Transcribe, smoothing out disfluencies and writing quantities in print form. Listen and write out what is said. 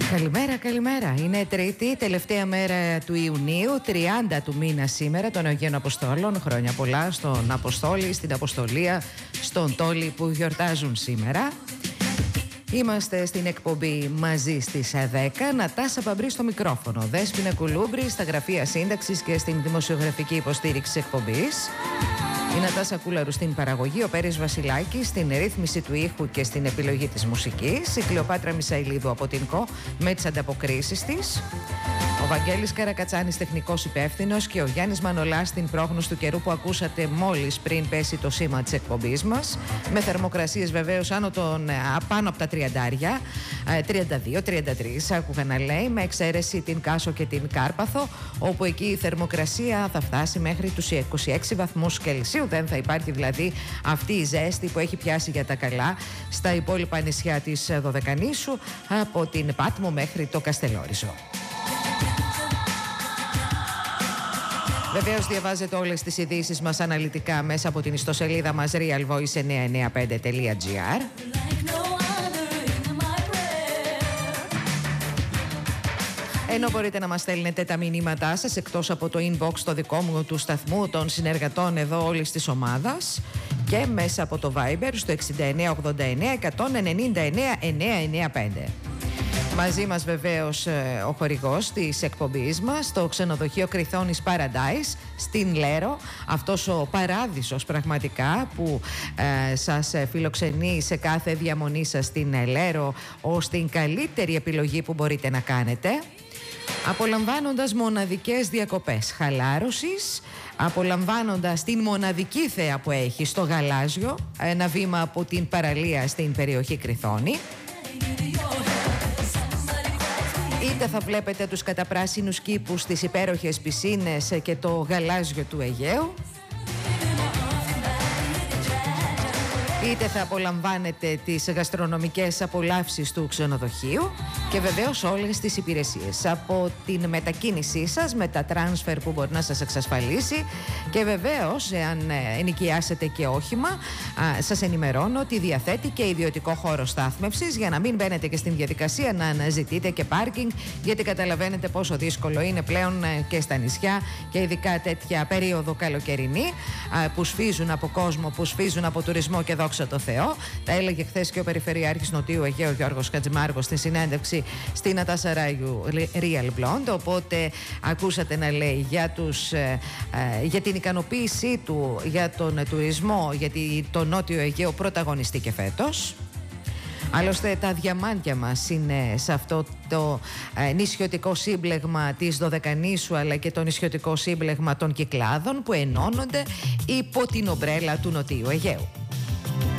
Καλημέρα, καλημέρα. Είναι Τρίτη, τελευταία μέρα του Ιουνίου, 30 του μήνα σήμερα, των Αγίων Αποστόλων. Χρόνια πολλά στον Αποστόλη, στην Αποστολία, στον Τόλι που γιορτάζουν σήμερα. Είμαστε στην εκπομπή μαζί στις 10. Νατάσα Παμπρή στο μικρόφωνο, Δέσποινα Κουλούμπρη στα γραφεία σύνταξης και στην δημοσιογραφική υποστήριξη της εκπομπής. Η Νατάσα Κούλαρου στην παραγωγή, ο Πέρης Βασιλάκης στην ρύθμιση του ήχου και στην επιλογή της μουσικής, η Κλεοπάτρα Μισαηλίδου από την ΚΟ με τις ανταποκρίσεις της, ο Βαγγέλης Καρακατσάνης τεχνικός υπεύθυνος και ο Γιάννης Μανολάς στην πρόγνωση του καιρού που ακούσατε μόλις πριν πέσει το σήμα της εκπομπής μας, με θερμοκρασίες βεβαίως πάνω από τα 30, 32-33 άκουγα να λέει, με εξαίρεση την Κάσο και την Κάρπαθο, όπου εκεί η θερμοκρασία θα φτάσει μέχρι τους 26 βαθμούς Κελσίου. Δεν θα υπάρχει δηλαδή αυτή η ζέστη που έχει πιάσει για τα καλά στα υπόλοιπα νησιά της Δωδεκανήσου, από την Πάτμο μέχρι το Καστελόριζο. Βεβαίως διαβάζετε όλες τις ειδήσεις μας αναλυτικά μέσα από την ιστοσελίδα μας realvoice995.gr. Ενώ μπορείτε να μας στέλνετε τα μηνύματά σας εκτός από το inbox το δικό μου, του σταθμού, των συνεργατών εδώ όλης της ομάδας, και μέσα από το Viber στο 6989-199-995. Μαζί μας βεβαίως ο χορηγός της εκπομπής μας, το ξενοδοχείο Κριθώνης Paradise στην Λέρο, αυτός ο παράδεισος πραγματικά που σας φιλοξενεί σε κάθε διαμονή σας στην Λέρο ως την καλύτερη επιλογή που μπορείτε να κάνετε, απολαμβάνοντας μοναδικές διακοπές χαλάρωσης, απολαμβάνοντας την μοναδική θέα που έχει στο Γαλάζιο, ένα βήμα από την παραλία στην περιοχή Κριθώνη. Είτε θα βλέπετε τους καταπράσινους κήπους, τις υπέροχες πισίνες και το γαλάζιο του Αιγαίου, είτε θα απολαμβάνετε τις γαστρονομικές απολαύσεις του ξενοδοχείου και βεβαίως όλες τις υπηρεσίες, από την μετακίνησή σας με τα τράνσφερ που μπορεί να σας εξασφαλίσει, και βεβαίως εάν ενοικιάσετε και όχημα, σας ενημερώνω ότι διαθέτει και ιδιωτικό χώρο στάθμευσης για να μην μπαίνετε και στην διαδικασία να αναζητείτε και πάρκινγκ, γιατί καταλαβαίνετε πόσο δύσκολο είναι πλέον και στα νησιά, και ειδικά τέτοια περίοδο καλοκαιρινή που σφίζουν από κόσμο, που σφίζουν από τουρισμό, και δόξα τω Θεώ. Τα έλεγε χθες και ο Περιφερειάρχης Νοτιού Αιγαίου Γιώργος Χατζημάργος στη συνέντευξη στη Νατάσα Ράγιου Real Blonde. Οπότε ακούσατε να λέει για την ικανοποίησή του για τον τουρισμό, γιατί το Νότιο Αιγαίο πρωταγωνιστεί και φέτος. Άλλωστε τα διαμάντια μας είναι σε αυτό το νησιωτικό σύμπλεγμα της Δωδεκανήσου, αλλά και το νησιωτικό σύμπλεγμα των Κυκλάδων, που ενώνονται υπό την ομπρέλα του Νοτιού Αιγαίου.